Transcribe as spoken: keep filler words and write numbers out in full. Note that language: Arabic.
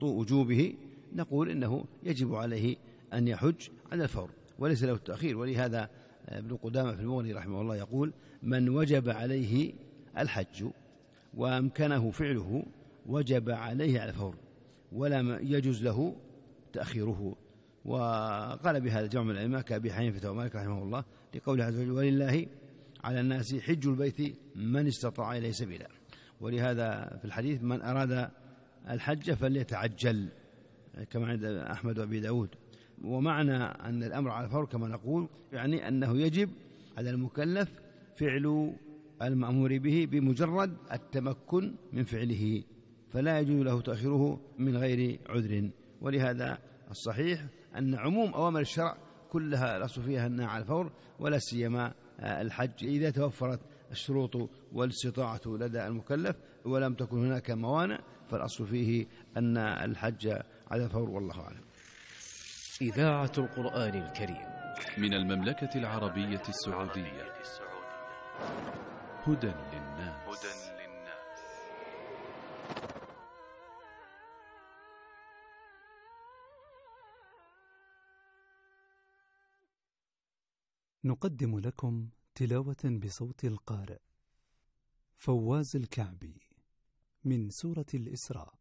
وجوبه نقول إنه يجب عليه أن يحج على الفور وليس له التأخير. ولهذا ابن قدامة في المغني رحمه الله يقول: من وجب عليه الحج وأمكنه فعله وجب عليه على الفور ولا يجوز له تأخيره. وقال بهذا جمع من العلماء كأبي حنيفة ومالك رحمه الله لقوله عز وجل: ولله على الناس حج البيت من استطاع إليه سبيلا. ولهذا في الحديث: من أراد الحج فليتعجل، كما عند أحمد وأبي داود. ومعنى أن الأمر على الفور كما نقول يعني أنه يجب على المكلف فعل المأمور به بمجرد التمكن من فعله، فلا يجوز له تأخيره من غير عذر. ولهذا الصحيح أن عموم أوامر الشرع كلها الأصل فيها أنها على الفور، ولا سيما الحج إذا توفرت الشروط والاستطاعة لدى المكلف ولم تكن هناك موانع، فالأصل فيه أن الحج على الفور، والله أعلم. إذاعة القرآن الكريم من المملكة العربية السعودية. هدى للناس. نقدم لكم تلاوة بصوت القارئ فواز الكعبي من سورة الإسراء.